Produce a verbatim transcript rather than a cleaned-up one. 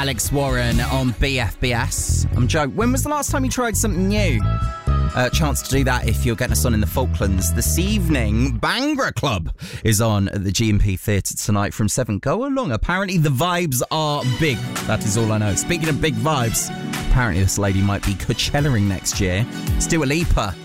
Alex Warren on B F B S. I'm Joe. When was the last time you tried something new? Uh, chance to do that if you're getting us on in the Falklands this evening. Bangra Club is on at the G M P Theatre tonight from seven. Go along. Apparently the vibes are big. That is all I know. Speaking of big vibes, apparently this lady might be Coachellaing next year. It's Dua Lipa